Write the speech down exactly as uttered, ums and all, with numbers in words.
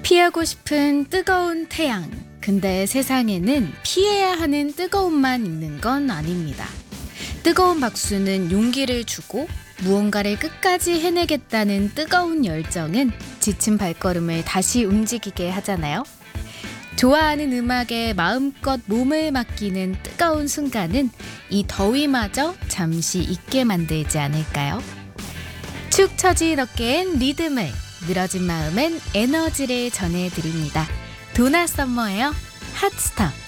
피하고 싶은 뜨거운 태양. 근데 세상에는 피해야 하는 뜨거움만 있는 건 아닙니다. 뜨거운 박수는 용기를 주고 무언가를 끝까지 해내겠다는 뜨거운 열정은 지친 발걸음을 다시 움직이게 하잖아요. 좋아하는 음악에 마음껏 몸을 맡기는 뜨거운 순간은 이 더위마저 잠시 잊게 만들지 않을까요? 축 처진 어깨엔 리듬을, 늘어진 마음엔 에너지를 전해드립니다. 도나 썸머예요. 핫스타.